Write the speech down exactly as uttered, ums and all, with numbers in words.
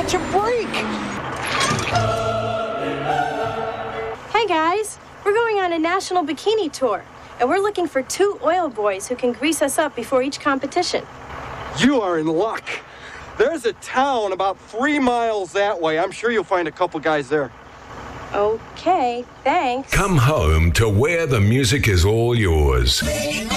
catch a break. Hey guys, we're going on a national bikini tour, and we're looking for two oil boys who can grease us up before each competition. You are in luck. There's a town about three miles that way. I'm sure you'll find a couple guys there. Okay, thanks. Come home to where the music is all yours.